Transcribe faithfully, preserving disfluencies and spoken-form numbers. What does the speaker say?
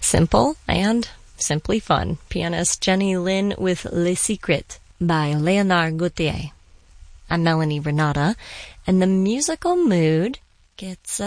simple and simply fun. Pianist Jenny Lin with Le Secret by Leonard Gautier. I'm Melanie Renata, and the musical mood gets